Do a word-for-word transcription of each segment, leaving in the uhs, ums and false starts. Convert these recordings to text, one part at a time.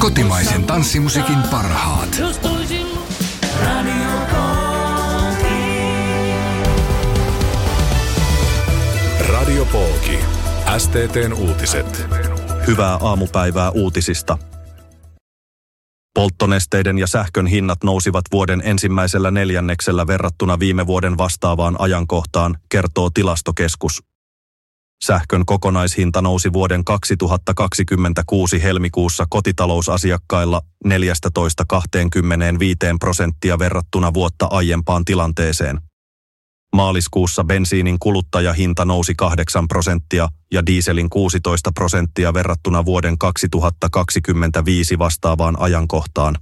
Kotimaisen tanssimusiikin parhaat. Radio Polki. S T T:n uutiset. Hyvää aamupäivää uutisista. Polttonesteiden ja sähkön hinnat nousivat vuoden ensimmäisellä neljänneksellä verrattuna viime vuoden vastaavaan ajankohtaan, kertoo Tilastokeskus. Sähkön kokonaishinta nousi vuoden kaksituhattakaksikymmentäkuusi helmikuussa kotitalousasiakkailla neljätoista kaksikymmentäviisi prosenttia verrattuna vuotta aiempaan tilanteeseen. Maaliskuussa bensiinin kuluttajahinta nousi kahdeksan prosenttia ja dieselin kuusitoista prosenttia verrattuna vuoden kaksituhattakaksikymmentäviisi vastaavaan ajankohtaan.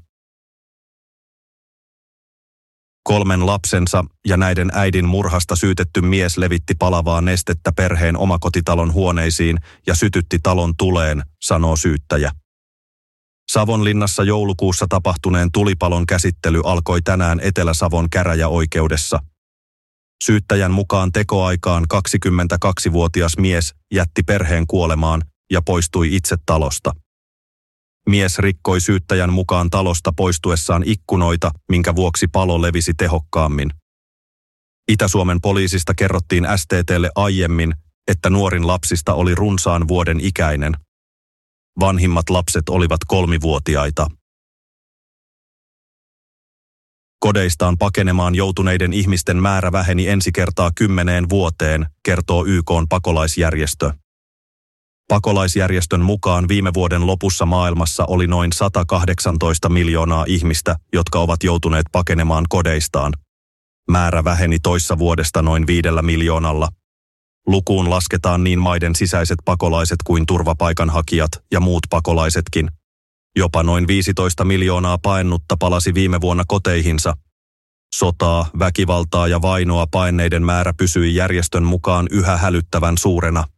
Kolmen lapsensa ja näiden äidin murhasta syytetty mies levitti palavaa nestettä perheen omakotitalon huoneisiin ja sytytti talon tuleen, sanoo syyttäjä. Savonlinnassa joulukuussa tapahtuneen tulipalon käsittely alkoi tänään Etelä-Savon käräjäoikeudessa. Syyttäjän mukaan tekoaikaan kaksikymmentäkaksivuotias mies jätti perheen kuolemaan ja poistui itse talosta. Mies rikkoi syyttäjän mukaan talosta poistuessaan ikkunoita, minkä vuoksi palo levisi tehokkaammin. Itä-Suomen poliisista kerrottiin S T T:lle aiemmin, että nuorin lapsista oli runsaan vuoden ikäinen. Vanhimmat lapset olivat kolmivuotiaita. Kodeistaan pakenemaan joutuneiden ihmisten määrä väheni ensi kertaa kymmeneen vuoteen, kertoo Y K:n pakolaisjärjestö. Pakolaisjärjestön mukaan viime vuoden lopussa maailmassa oli noin sata kahdeksantoista miljoonaa ihmistä, jotka ovat joutuneet pakenemaan kodeistaan. Määrä väheni toissa vuodesta noin viidellä miljoonalla. Lukuun lasketaan niin maiden sisäiset pakolaiset kuin turvapaikanhakijat ja muut pakolaisetkin. Jopa noin viisitoista miljoonaa paennutta palasi viime vuonna koteihinsa. Sotaa, väkivaltaa ja vainoa paenneiden määrä pysyi järjestön mukaan yhä hälyttävän suurena.